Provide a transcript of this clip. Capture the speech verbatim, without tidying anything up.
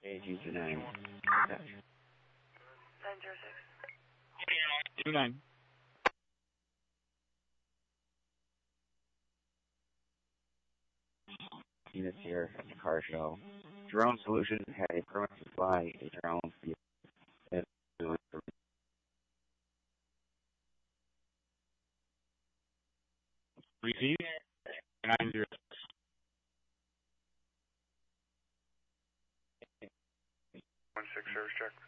G two nine. nine zero six. Two nine. Units here at the car show. Drone Solutions had a permit to fly a drone for you. Receive. Nine zero six. One six service check.